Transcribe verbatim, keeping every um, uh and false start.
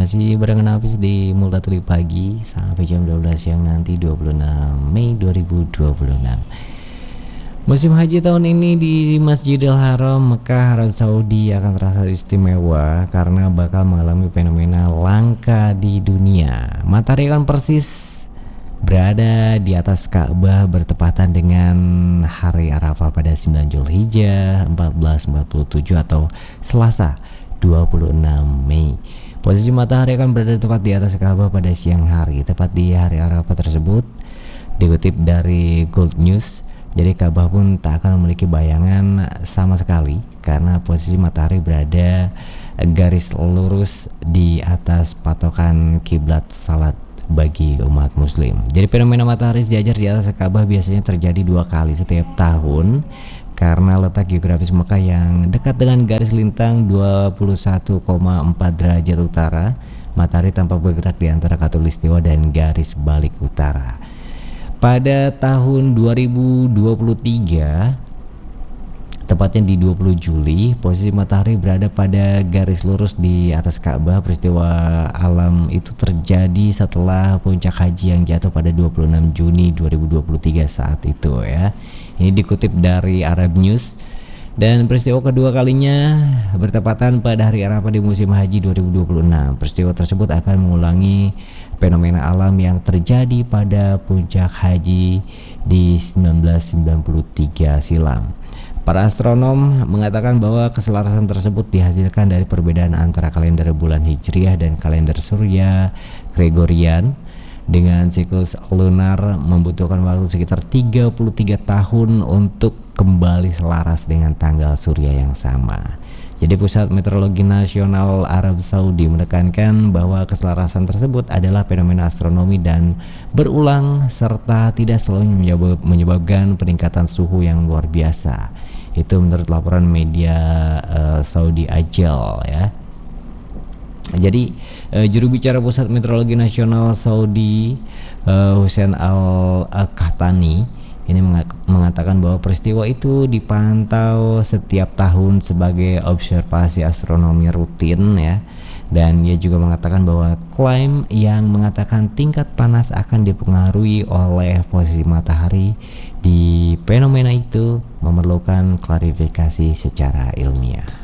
Masih barengan Hafiz di Multatuli Pagi sampai jam dua belas siang nanti, dua puluh enam Mei dua ribu dua puluh enam. Musim haji tahun ini di Masjidil Haram Mekah, Arab Saudi akan terasa istimewa karena bakal mengalami fenomena langka di dunia. Matahari akan persis berada di atas Ka'bah bertepatan dengan hari Arafah pada sembilan Zulhijjah seribu empat ratus empat puluh tujuh atau Selasa dua puluh enam Mei. Posisi matahari akan berada tepat di atas Ka'bah pada siang hari, tepat di hari Arafah tersebut. Dikutip dari Gold News, jadi Ka'bah pun tak akan memiliki bayangan sama sekali karena posisi matahari berada garis lurus di atas patokan kiblat salat bagi umat muslim. Jadi fenomena matahari sejajar di atas Ka'bah biasanya terjadi dua kali setiap tahun karena letak geografis Mekah yang dekat dengan garis lintang dua puluh satu koma empat derajat utara. Matahari tampak bergerak di antara khatulistiwa dan garis balik utara. Pada tahun dua ribu dua puluh tiga, tepatnya di dua puluh Juli, posisi matahari berada pada garis lurus di atas Ka'bah. Peristiwa alam itu terjadi setelah puncak haji yang jatuh pada dua puluh enam Juni dua ribu dua puluh tiga saat itu ya. Ini dikutip dari Arab News. Dan peristiwa kedua kalinya bertepatan pada hari Arafah di musim haji dua ribu dua puluh enam. Peristiwa tersebut akan mengulangi fenomena alam yang terjadi pada puncak haji di seribu sembilan ratus sembilan puluh tiga silam. Para astronom mengatakan bahwa keselarasan tersebut dihasilkan dari perbedaan antara kalender bulan Hijriah dan kalender Surya Gregorian. Dengan siklus lunar membutuhkan waktu sekitar tiga puluh tiga tahun untuk kembali selaras dengan tanggal surya yang sama. Jadi Pusat Meteorologi Nasional Arab Saudi menekankan bahwa keselarasan tersebut adalah fenomena astronomi dan berulang serta tidak selalu menyebabkan peningkatan suhu yang luar biasa. Itu menurut laporan media uh, Saudi Ajal ya. Jadi uh, juru bicara Pusat Meteorologi Nasional Saudi uh, Hussein Al-Qahtani ini mengatakan bahwa peristiwa itu dipantau setiap tahun sebagai observasi astronomi rutin ya. Dan ia juga mengatakan bahwa klaim yang mengatakan tingkat panas akan dipengaruhi oleh posisi matahari di fenomena itu memerlukan klarifikasi secara ilmiah.